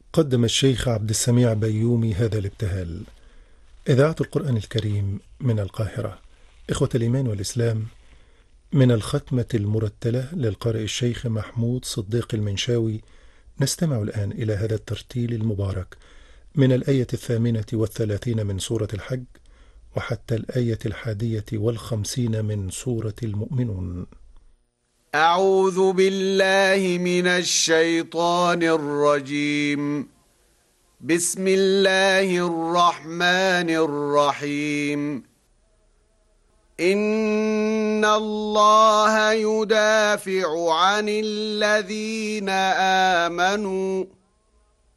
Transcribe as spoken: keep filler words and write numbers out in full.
قدم الشيخ عبد السميع بيومي هذا الابتهال. إذاعة القرآن الكريم من القاهرة. إخوة الإيمان والإسلام، من الختمة المرتلة للقارئ الشيخ محمود صديق المنشاوي، نستمع الآن إلى هذا الترتيل المبارك من الآية الثامنة والثلاثين من سورة الحج وحتى الآية الحادية والخمسين من سورة المؤمنون. أعوذ بالله من الشيطان الرجيم. بسم الله الرحمن الرحيم. إن الله يدافع عن الذين آمنوا